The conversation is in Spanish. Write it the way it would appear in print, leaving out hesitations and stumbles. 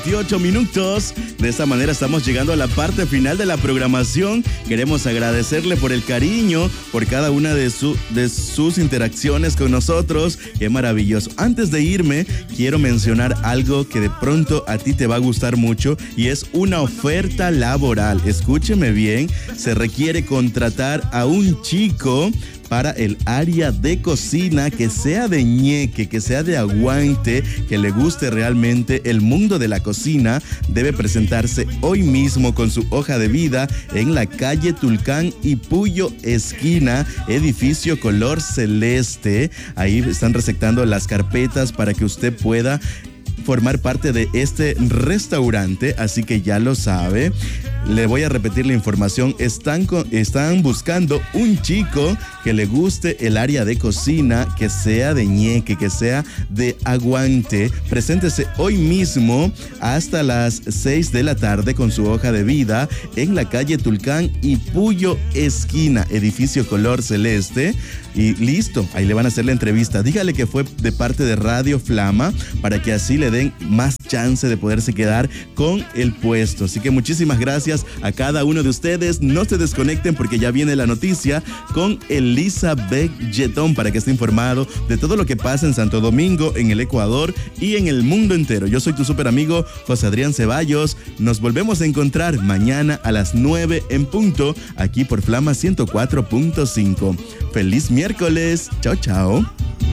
8:28. De esta manera estamos llegando a la parte final de la programación. Queremos agradecerle por el cariño, por cada una de sus interacciones con nosotros. Qué maravilloso. Antes de irme, quiero mencionar algo que de pronto a ti te va a gustar mucho y es una oferta laboral. Escúcheme bien, se requiere contratar a un chico para el área de cocina, que sea de ñeque, que sea de aguante, que le guste realmente el mundo de la cocina. Debe presentarse hoy mismo con su hoja de vida en la calle Tulcán y Puyo esquina, edificio color celeste. Ahí están receptando las carpetas para que usted pueda formar parte de este restaurante, así que ya lo sabe. Le voy a repetir la información. Están buscando un chico que le guste el área de cocina, que sea de ñeque, que sea de aguante. Preséntese hoy mismo hasta las 6 de la tarde con su hoja de vida en la calle Tulcán y Puyo esquina, edificio color celeste. Y listo, ahí le van a hacer la entrevista. Dígale que fue de parte de Radio Flama para que así le den más chance de poderse quedar con el puesto. Así que muchísimas gracias a cada uno de ustedes. No se desconecten porque ya viene la noticia con Elizabeth Yetón para que esté informado de todo lo que pasa en Santo Domingo, en el Ecuador y en el mundo entero. Yo soy tu súper amigo José Adrián Ceballos. Nos volvemos a encontrar mañana a las 9 en punto aquí por Flama 104.5. ¡Feliz miércoles! ¡Chao, chao!